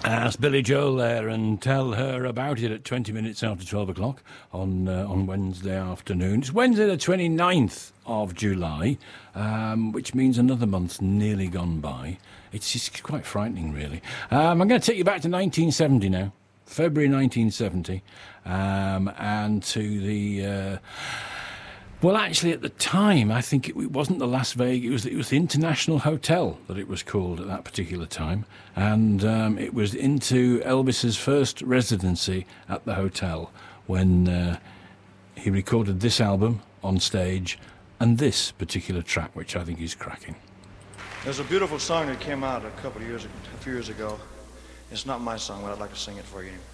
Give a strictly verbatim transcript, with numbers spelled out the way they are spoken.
Ask Billy Joel there and tell her about it at twenty minutes after twelve o'clock on uh, on Wednesday afternoon. It's Wednesday the twenty-ninth of July, um, which means another month's nearly gone by. It's just quite frightening, really. Um, I'm going to take you back to nineteen seventy now, February nineteen seventy, um, and to the... Uh, Well, actually, at the time, I think it wasn't the Las Vegas. It was it was the International Hotel that it was called at that particular time, and um, it was into Elvis's first residency at the hotel when uh, he recorded this album on stage and this particular track, which I think is cracking. There's a beautiful song that came out a couple of years, a few years ago. It's not my song, but I'd like to sing it for you.